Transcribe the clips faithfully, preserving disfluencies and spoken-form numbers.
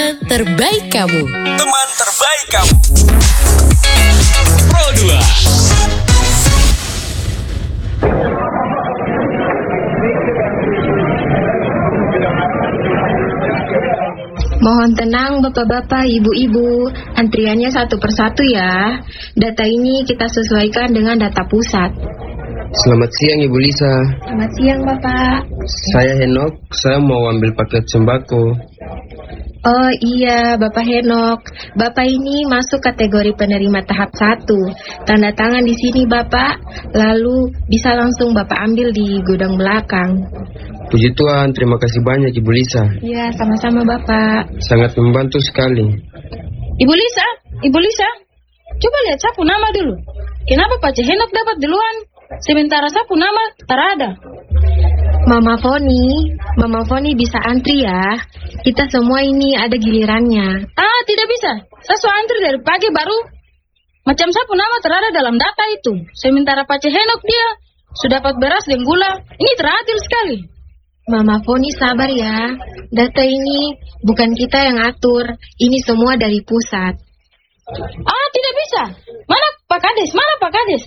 Teman terbaik kamu. Teman terbaik kamu. Pro dua. Mohon tenang bapak-bapak, ibu-ibu, antriannya satu persatu ya. Data ini kita sesuaikan dengan data pusat. Selamat siang Ibu Lisa. Selamat siang Bapak. Saya Henok, saya mau ambil paket sembako. Oh iya Bapak Henok, Bapak ini masuk kategori penerima tahap satu. Tanda tangan di sini Bapak, lalu bisa langsung Bapak ambil di gudang belakang. Puji Tuhan, terima kasih banyak Ibu Lisa. Iya, sama-sama Bapak. Sangat membantu sekali. Ibu Lisa, Ibu Lisa, coba lihat sapu nama dulu. Kenapa Pak Henok dapat duluan, sementara sapu nama terada? Mama Foni, Mama Foni bisa antri ya. Kita semua ini ada gilirannya. Ah, tidak bisa. Saya so antri dari pagi baru. Macam sapu nama terada dalam data itu. Sementara Pak Henok dia sudah dapat beras dan gula. Ini teradil sekali. Mama Foni sabar ya. Data ini bukan kita yang atur. Ini semua dari pusat. Ah, tidak bisa. Mana Pak Kades? Mana Pak Kades?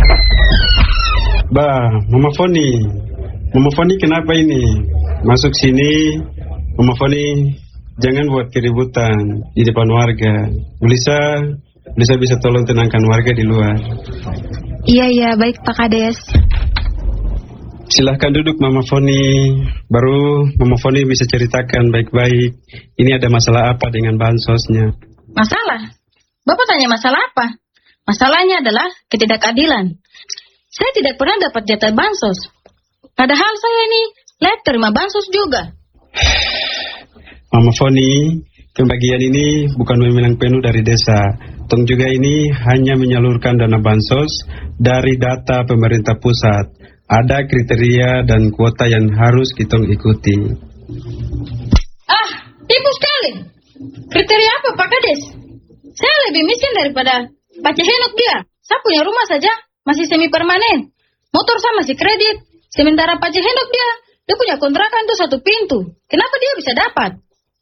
Bah, Mama Foni. Mama Foni kenapa ini? Masuk sini. Mama Foni, jangan buat keributan di depan warga. Bisa, bisa bisa tolong tenangkan warga di luar. Iya, iya, baik Pak Kades. Silahkan duduk Mama Foni. Baru Mama Foni bisa ceritakan baik-baik. Ini ada masalah apa dengan bansosnya? Masalah? Bapak tanya masalah apa? Masalahnya adalah ketidakadilan. Saya tidak pernah dapat jatah bansos. Padahal saya ini layak terima bansos juga. Mama Foni, pembagian ini bukan memenang penuh dari desa. Tong juga ini hanya menyalurkan dana bansos dari data pemerintah pusat. Ada kriteria dan kuota yang harus kita ikuti. Ah, tipu sekali. Kriteria apa Pak Kades? Saya lebih miskin daripada Pak Henok dia. Saya punya rumah saja, masih semi permanen. Motor saya masih kredit. Sementara Pak Henok dia, dia punya kontrakan tuh satu pintu. Kenapa dia bisa dapat?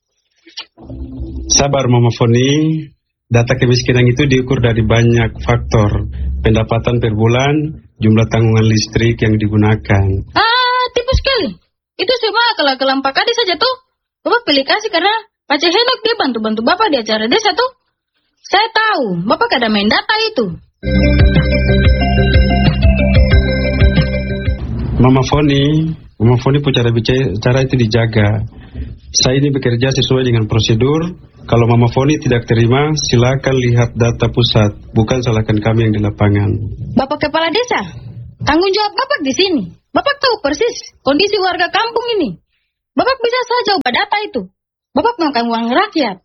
Sabar Mama Foni. Data kemiskinan itu diukur dari banyak faktor. Pendapatan per bulan, jumlah tanggungan listrik yang digunakan. Ah, tipu sekali. Itu semua akal-akalan Pak Kades saja tuh. Bapak pilih kasih karena Pak Henok dia bantu-bantu Bapak di acara desa tuh. Saya tahu, Bapak kada main data itu. Mama Foni, Mama Foni pun cara bicara cara itu dijaga. Saya ini bekerja sesuai dengan prosedur. Kalau Mama Foni tidak terima, silakan lihat data pusat. Bukan salahkan kami yang di lapangan. Bapak Kepala Desa, tanggung jawab Bapak di sini. Bapak tahu persis kondisi warga kampung ini. Bapak bisa saja ubah data itu. Bapak makan uang rakyat.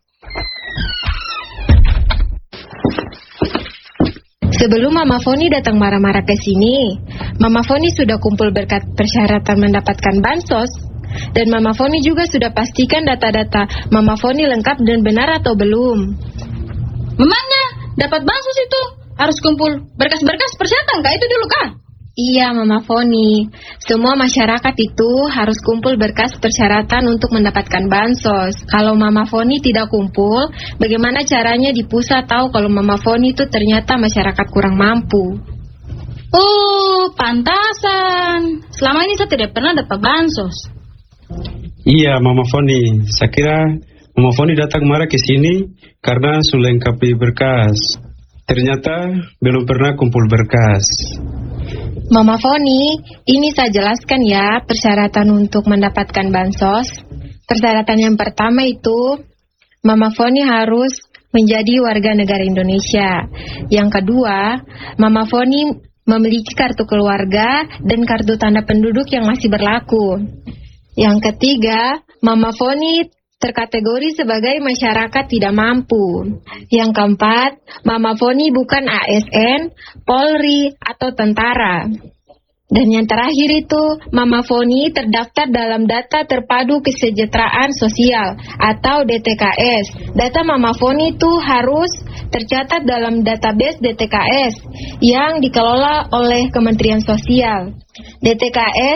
Sebelum Mama Foni datang marah-marah ke sini, Mama Foni sudah kumpul berkat persyaratan mendapatkan bansos. Dan Mama Foni juga sudah pastikan data-data Mama Foni lengkap dan benar atau belum. Memangnya dapat bansos itu harus kumpul berkas-berkas persyaratan kah itu dulu kah? Iya Mama Foni, semua masyarakat itu harus kumpul berkas persyaratan untuk mendapatkan bansos. Kalau Mama Foni tidak kumpul, bagaimana caranya di pusat tahu kalau Mama Foni itu ternyata masyarakat kurang mampu? Oh, pantasan. Selama ini saya tidak pernah dapat bansos. Iya Mama Foni, saya kira Mama Foni datang marah ke sini karena sudah lengkapi berkas. Ternyata belum pernah kumpul berkas. Mama Foni, ini saya jelaskan ya persyaratan untuk mendapatkan bansos. Persyaratan yang pertama itu, Mama Foni harus menjadi warga negara Indonesia. Yang kedua, Mama Foni memiliki kartu keluarga dan kartu tanda penduduk yang masih berlaku. Yang ketiga, Mama Foni terkategori sebagai masyarakat tidak mampu. Yang keempat, Mama Foni bukan A S N, Polri, atau tentara. Dan yang terakhir itu, Mama Foni terdaftar dalam Data Terpadu Kesejahteraan Sosial atau D T K S. Data Mama Foni itu harus tercatat dalam database D T K S yang dikelola oleh Kementerian Sosial. D T K S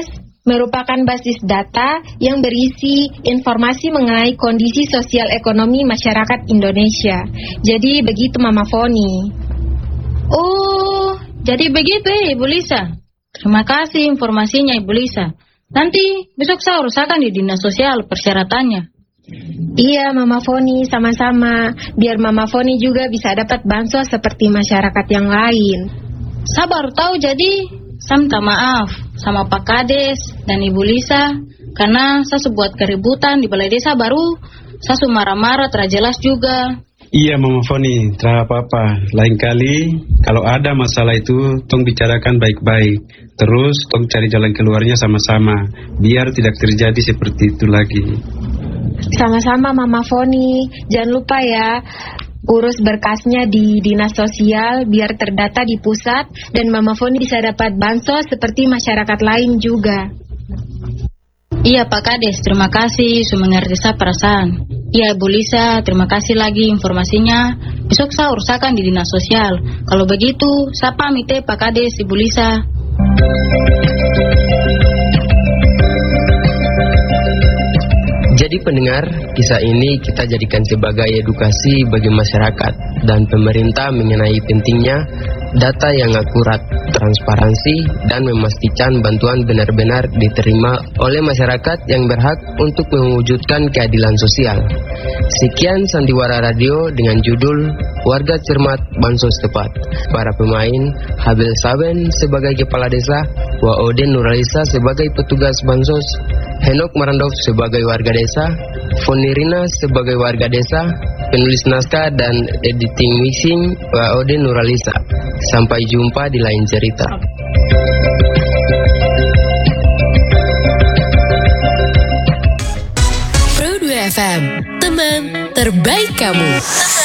merupakan basis data yang berisi informasi mengenai kondisi sosial ekonomi masyarakat Indonesia. Jadi begitu Mama Foni. Oh, jadi begitu ya Ibu Lisa. Terima kasih informasinya Ibu Lisa. Nanti besok saya urusakan di Dinas Sosial persyaratannya. Iya Mama Foni, sama-sama. Biar Mama Foni juga bisa dapat bansos seperti masyarakat yang lain. Saya baru tahu, jadi saya minta maaf sama Pak Kades dan Ibu Lisa karena saya buat keributan di balai desa baru. Saya marah-marah, terjelas juga. Iya Mama Foni, tidak apa-apa. Lain kali kalau ada masalah itu tong bicarakan baik-baik. Terus tong cari jalan keluarnya sama-sama, biar tidak terjadi seperti itu lagi. Sama-sama Mama Foni. Jangan lupa ya, urus berkasnya di Dinas Sosial biar terdata di pusat dan Mama Foni bisa dapat bansos seperti masyarakat lain juga. Iya Pak Kades, terima kasih sudah mengerti saya perasaan. Iya Ibu Lisa, terima kasih lagi informasinya. Besok saya urusakan di Dinas Sosial. Kalau begitu, saya pamit ya Pak Kades, Ibu Lisa. Jadi pendengar, kisah ini kita jadikan sebagai edukasi bagi masyarakat dan pemerintah mengenai pentingnya data yang akurat, transparansi, dan memastikan bantuan benar-benar diterima oleh masyarakat yang berhak untuk mewujudkan keadilan sosial. Sekian Sandiwara Radio dengan judul Warga Cermat Bansos Tepat. Para pemain, Habil Saben sebagai Kepala Desa, Waode Nuralisa sebagai petugas Bansos, Henok Marandov sebagai warga desa, Fonirina sebagai warga desa, penulis naskah dan editing mixing Waode Nuralisa. Sampai jumpa di lain cerita. Pro dua F M, teman terbaik kamu.